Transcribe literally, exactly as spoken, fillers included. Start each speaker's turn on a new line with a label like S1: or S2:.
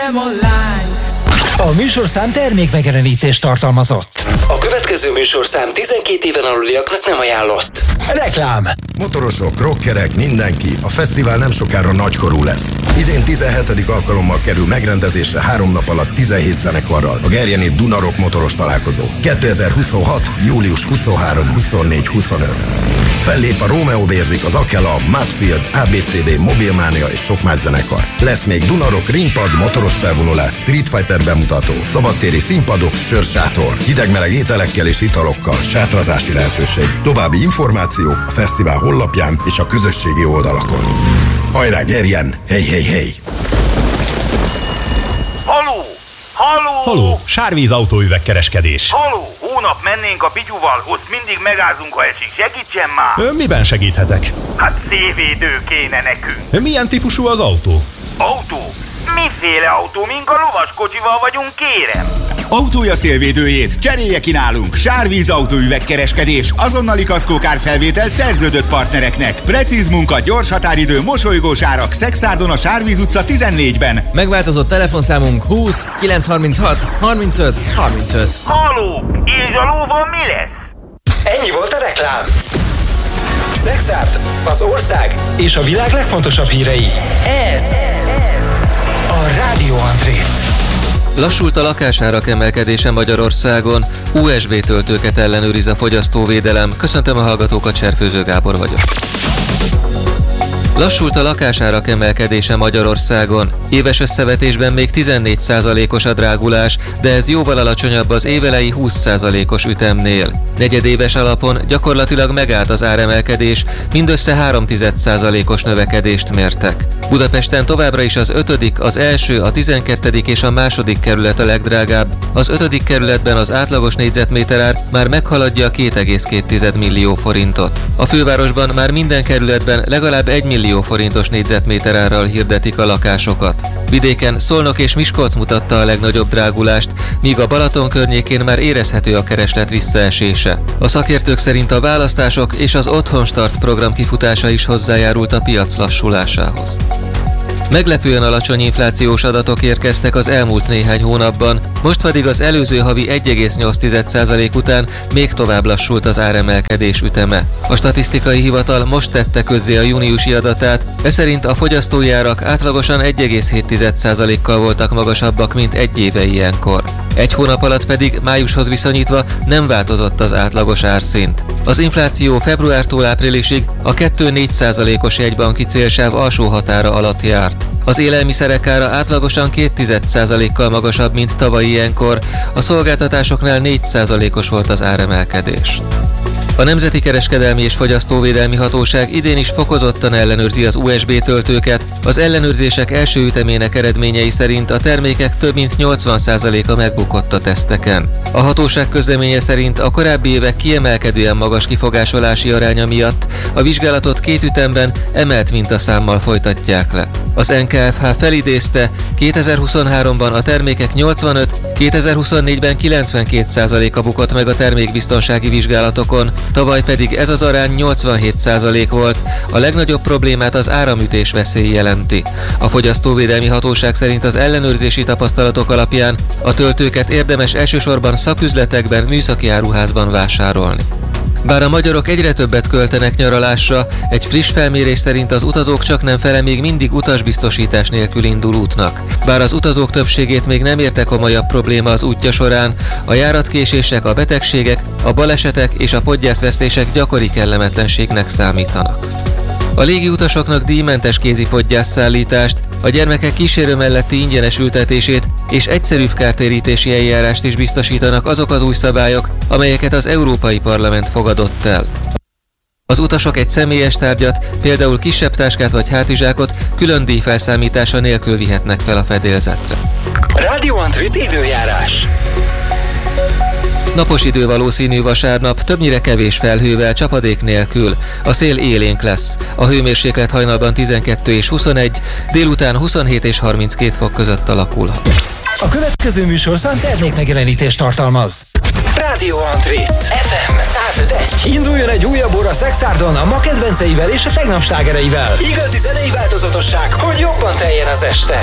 S1: Keresem online.
S2: A műsorszám termékmegjelenítést tartalmazott.
S3: A következő műsorszám tizenkét éven aluliaknak nem ajánlott.
S2: Reklám.
S4: Motorosok, rockerek, mindenki. A fesztivál nem sokára nagykorú lesz. Idén tizenhetedik alkalommal kerül megrendezésre három nap alatt tizenhét zenekarral. A Gerjeni Dunarock motoros találkozó. kétezer-huszonhat. július huszonharmadika, huszonnégyedike, huszonötödike. Fellép a Romeo Vérzik, az Akela, Mudfield, á bé cé dé, Mobilmania és sok más zenekar. Lesz még Dunarock, ringpad, motoros felvonulás, Street Fighter bemutató, szabadtéri színpadok, sörsátor, hideg-meleg ételekkel és italokkal, sátrazási lehetőség. További információk a fesztivál honlapján és a közösségi oldalakon. Hajrá Gerjen, hej hej hej!
S5: Haló! Haló!
S6: Haló, Sárvíz autóüvegkereskedés.
S5: Haló! Hónap mennénk a Pityuval, ott mindig megázunk, ha esik. Segítsen már!
S6: Ön miben segíthetek?
S5: Hát szélvédő kéne nekünk.
S6: Milyen típusú az autó?
S5: Autó? Miféle autó? Mink a lovaskocsival vagyunk, kérem?
S7: Autója szélvédőjét cserélje ki nálunk. Sárvíz autóüvegkereskedés, azonnali kaszkókárfelvétel szerződött partnereknek. Precíz munka, gyors határidő, mosolygós árak. Szexárdon a Sárvíz utca tizennégyben.
S8: Megváltozott telefonszámunk húsz kilencszázharminchat harmincöt harmincöt.
S5: Haló! És a lóval mi lesz?
S3: Ennyi volt a reklám. Szexárd, az ország és a világ legfontosabb hírei. Ez a Rádió Andrét.
S9: Lassult a lakásárak emelkedése Magyarországon, u es bé töltőket ellenőriz a fogyasztóvédelem. Köszöntöm a hallgatókat, Cserfőző Gábor vagyok. Lassult a lakásárak emelkedése Magyarországon. Éves összevetésben még tizennégy százalékos a drágulás, de ez jóval alacsonyabb az évelei húsz százalékos ütemnél. Negyedéves alapon gyakorlatilag megállt az áremelkedés, mindössze három tized százalékos növekedést mértek. Budapesten továbbra is az ötödik, az első, a tizenkettedik és a második kerület a legdrágább. Az ötödik kerületben az átlagos négyzetméterár már meghaladja a két egész két millió forintot. A fővárosban már minden kerületben legalább egy millió forintos négyzetméterárral hirdetik a lakásokat. Vidéken Szolnok és Miskolc mutatta a legnagyobb drágulást, míg a Balaton környékén már érezhető a kereslet visszaesése. A szakértők szerint a választások és az Otthonstart program kifutása is hozzájárult a piac lassulásához. Meglepően alacsony inflációs adatok érkeztek az elmúlt néhány hónapban, most pedig az előző havi egy egész nyolc százalék után még tovább lassult az áremelkedés üteme. A statisztikai hivatal most tette közzé a júniusi adatát, ez szerint a fogyasztói árak átlagosan egy egész hét százalékkal voltak magasabbak, mint egy éve ilyenkor. Egy hónap alatt pedig májushoz viszonyítva nem változott az átlagos árszint. Az infláció februártól áprilisig a kettő-négy százalékos jegybanki célsáv alsó határa alatt járt. Az élelmiszerek ára átlagosan két tized százalékkal magasabb, mint tavaly ilyenkor, a szolgáltatásoknál négy százalékos volt az áremelkedés. A Nemzeti Kereskedelmi és Fogyasztóvédelmi Hatóság idén is fokozottan ellenőrzi az u es bé töltőket. Az ellenőrzések első ütemének eredményei szerint a termékek több mint nyolcvan százaléka megbukott a teszteken. A hatóság közleménye szerint a korábbi évek kiemelkedően magas kifogásolási aránya miatt a vizsgálatot két ütemben emelt mintaszámmal folytatják le. Az en ká ef há felidézte, kétezer-huszonháromban a termékek nyolcvanöt, kétezer-huszonnégyben kilencvenkét százaléka bukott meg a termékbiztonsági vizsgálatokon, tavaly pedig ez az arány nyolcvanhét százalék volt, a legnagyobb problémát az áramütés veszély jelenti. A Fogyasztóvédelmi Hatóság szerint az ellenőrzési tapasztalatok alapján a töltőket érdemes elsősorban szaküzletekben, műszaki áruházban vásárolni. Bár a magyarok egyre többet költenek nyaralásra, egy friss felmérés szerint az utazók csaknem fele még mindig utasbiztosítás nélkül indul útnak. Bár az utazók többségét még nem érte komolyabb probléma az útja során, a járatkésések, a betegségek, a balesetek és a podgyászvesztések gyakori kellemetlenségnek számítanak. A légiutasoknak díjmentes kézipodgyászszállítást, a gyermekek kísérő melletti ingyenes ültetését és egyszerűbb kártérítési eljárást is biztosítanak azok az új szabályok, amelyeket az Európai Parlament fogadott el. Az utasok egy személyes tárgyat, például kisebb táskát vagy hátizsákot külön díj felszámítása nélkül vihetnek fel a fedélzetre.
S3: Rádió Andrét időjárás.
S9: Napos idő valószínű vasárnap, többnyire kevés felhővel, csapadék nélkül. A szél élénk lesz. A hőmérséklet hajnalban tizenkettő és huszonegy, délután huszonhét és harminckét fok között alakulhat.
S2: A következő műsorszám termékmegjelenítést tartalmaz.
S3: Rádió Andrét ef em száz öt egy.
S2: Induljon egy újabb óra Szexárdon a ma kedvenceivel és a tegnap slágereivel.
S3: Igazi zenei változatosság, hogy jobban teljen az este.